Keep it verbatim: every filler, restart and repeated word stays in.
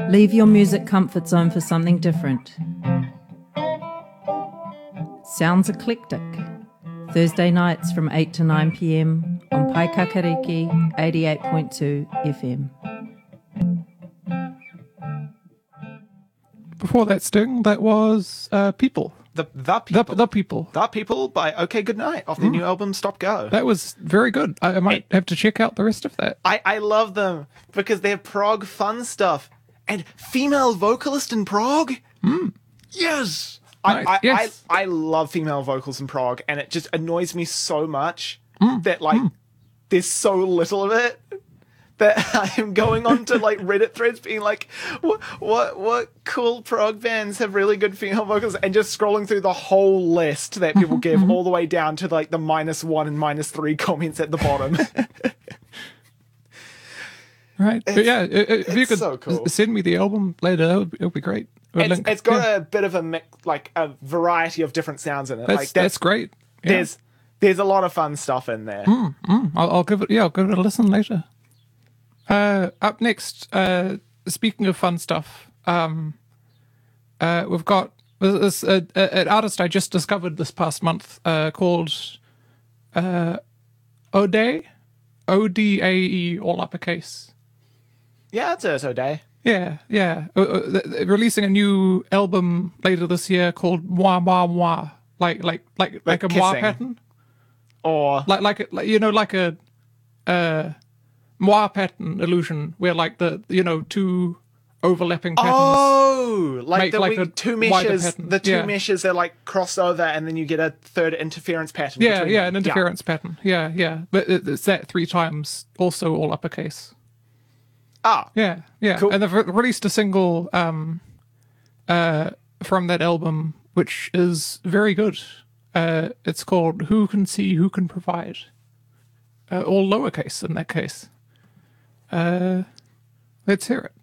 Leave your music comfort zone for something different. Sounds Eclectic. Thursday nights from eight to nine p.m. on Paikakariki eighty-eight point two F M. Before that, Sting, that was uh, People. The the people. The, the People. The People by OK Goodnight off their Mm. new album Stop Go. That was very good. I, I might It- have to check out the rest of that. I, I love them because they're prog fun stuff. And female vocalist in prog? Mm. Yes! Nice. I, I, Yes. I, I love female vocals in prog, and it just annoys me so much Mm. that, like, Mm. there's so little of it that I am going on to, like, Reddit threads being like, what, what, what cool prog bands have really good female vocals? And just scrolling through the whole list that people give all the way down to, like, the minus one and minus three comments at the bottom. Right. But It's- yeah, i- i- if you it's could so cool. s- send me the album later, that would be, it would be great. A It's, link. it's got Yeah. a bit of a mix, like a variety of different sounds in it. That's, like that's great. Yeah. There's there's a lot of fun stuff in there. Mm, mm. I'll, I'll give it. Yeah, I'll give it a listen later. Uh, up next, uh, speaking of fun stuff, um, uh, we've got this uh, uh, an artist I just discovered this past month uh, called uh, Ode, O D A E, all uppercase. Yeah, it's Urso Day. Yeah, yeah. Uh, uh, th- th- releasing a new album later this year called Moi Moi Moi, like like like like, a moi kissing. pattern, Or like like, a, like you know like a uh, moi pattern illusion where like the you know two overlapping patterns. oh, like Make the like we- a two wider meshes. pattern. The two Yeah. meshes are like crossed over, and then you get a third interference pattern. Yeah, between yeah, them. an interference pattern. Yeah, yeah. But it- it's that three times, also all uppercase. Ah, Yeah, yeah. Cool. And they've re- released a single um, uh, from that album, which is very good. Uh, it's called Who Can See, Who Can Provide. Uh, all lowercase in that case. Uh, let's hear it.